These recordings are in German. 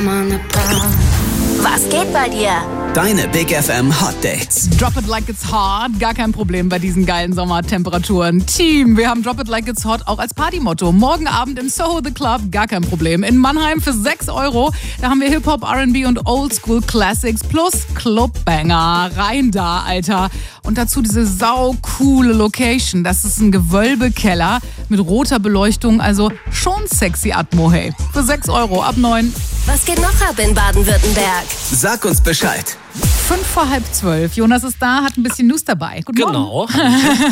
Was geht bei dir? Deine Big FM Hot Dates. Drop it like it's hot, gar kein Problem bei diesen geilen Sommertemperaturen. Team, wir haben Drop it like it's hot auch als Partymotto. Morgen Abend im Soho The Club, gar kein Problem. In Mannheim für 6 €, da haben wir Hip-Hop, R&B und Oldschool Classics plus Clubbanger. Rein da, Alter. Und dazu diese saucoole Location. Das ist ein Gewölbekeller mit roter Beleuchtung, also schon sexy Atmo, hey. Für 6 € ab 9. Was geht noch ab in Baden-Württemberg? Sag uns Bescheid. 11:55. Jonas ist da, hat ein bisschen News dabei. Guten Genau. Morgen.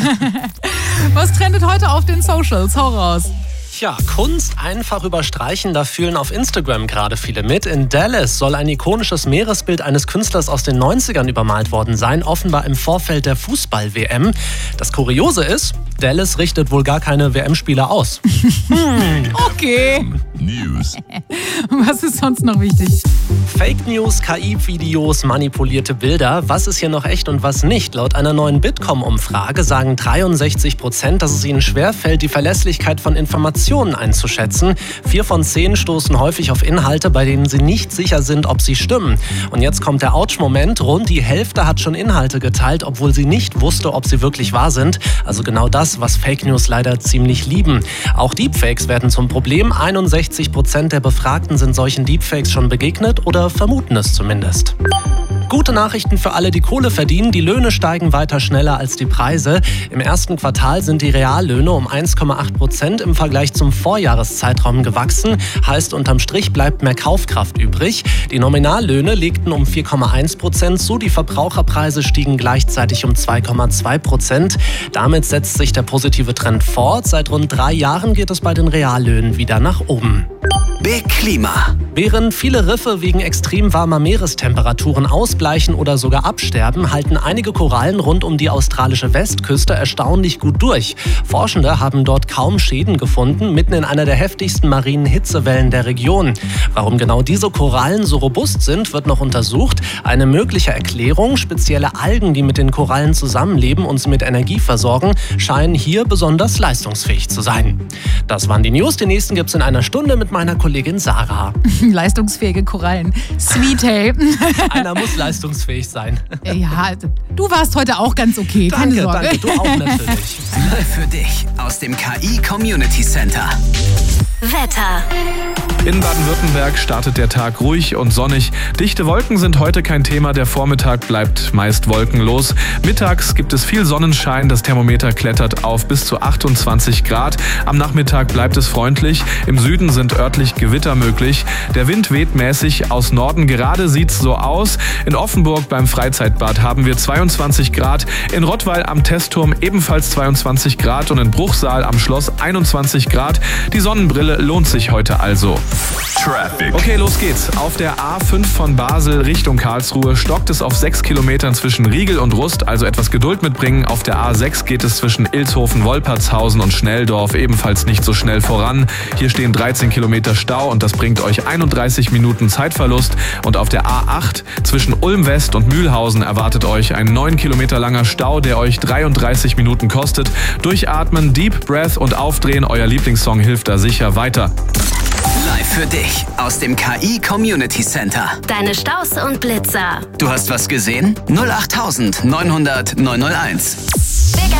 Was trendet heute auf den Socials? Hau raus. Ja, Kunst einfach überstreichen, da fühlen auf Instagram gerade viele mit. In Dallas soll ein ikonisches Meeresbild eines Künstlers aus den 90ern übermalt worden sein, offenbar im Vorfeld der Fußball-WM. Das Kuriose ist, Dallas richtet wohl gar keine WM-Spieler aus. Okay. News. Was ist sonst noch wichtig? Fake News, KI-Videos, manipulierte Bilder. Was ist hier noch echt und was nicht? Laut einer neuen Bitkom-Umfrage sagen 63%, dass es ihnen schwerfällt, die Verlässlichkeit von Informationen einzuschätzen. 4 von 10 stoßen häufig auf Inhalte, bei denen sie nicht sicher sind, ob sie stimmen. Und jetzt kommt der Ouch-Moment. Rund die Hälfte hat schon Inhalte geteilt, obwohl sie nicht wusste, ob sie wirklich wahr sind. Also genau das, was Fake News leider ziemlich lieben. Auch Deepfakes werden zum Problem. 61% der Befragten sind solchen Deepfakes schon begegnet oder vermuten es zumindest. Gute Nachrichten für alle, die Kohle verdienen. Die Löhne steigen weiter schneller als die Preise. Im ersten Quartal sind die Reallöhne um 1,8% im Vergleich zum Vorjahreszeitraum gewachsen. Heißt, unterm Strich bleibt mehr Kaufkraft übrig. Die Nominallöhne legten um 4,1% zu. Die Verbraucherpreise stiegen gleichzeitig um 2,2%. Damit setzt sich der positive Trend fort. Seit rund 3 Jahren geht es bei den Reallöhnen wieder nach oben. Big Klima. Während viele Riffe wegen extrem warmer Meerestemperaturen ausbleichen oder sogar absterben, halten einige Korallen rund um die australische Westküste erstaunlich gut durch. Forschende haben dort kaum Schäden gefunden, mitten in einer der heftigsten marinen Hitzewellen der Region. Warum genau diese Korallen so robust sind, wird noch untersucht. Eine mögliche Erklärung: spezielle Algen, die mit den Korallen zusammenleben und sie mit Energie versorgen, scheinen hier besonders leistungsfähig zu sein. Das waren die News. Die nächsten gibt's in einer Stunde mit meiner Kollegin Sarah. Leistungsfähige Korallen. Sweet, hey. Einer muss leistungsfähig sein. Ja, du warst heute auch ganz okay. Keine Sorge. Danke, du auch natürlich. Live für dich aus dem KI Community Center. Wetter. In Baden-Württemberg startet der Tag ruhig und sonnig. Dichte Wolken sind heute kein Thema. Der Vormittag bleibt meist wolkenlos. Mittags gibt es viel Sonnenschein. Das Thermometer klettert auf bis zu 28 Grad. Am Nachmittag bleibt es freundlich. Im Süden sind örtlich Gewitter möglich. Der Wind weht mäßig aus Norden. Gerade sieht's so aus. In Offenburg beim Freizeitbad haben wir 22 Grad. In Rottweil am Testturm ebenfalls 22 Grad. Und in Bruchsal am Schloss 21 Grad. Die Sonnenbrille lohnt sich heute also. Traffic. Okay, los geht's. Auf der A5 von Basel Richtung Karlsruhe stockt es auf 6 Kilometern zwischen Riegel und Rust, also etwas Geduld mitbringen. Auf der A6 geht es zwischen Ilshofen, Wolpertshausen und Schnelldorf ebenfalls nicht so schnell voran. Hier stehen 13 Kilometer Stau und das bringt euch 31 Minuten Zeitverlust. Und auf der A8 zwischen Ulm West und Mühlhausen erwartet euch ein 9 Kilometer langer Stau, der euch 33 Minuten kostet. Durchatmen, Deep Breath und aufdrehen, euer Lieblingssong hilft da sicher weiter. Live für dich aus dem KI Community Center. Deine Staus und Blitzer. Du hast was gesehen? 08900 901. Big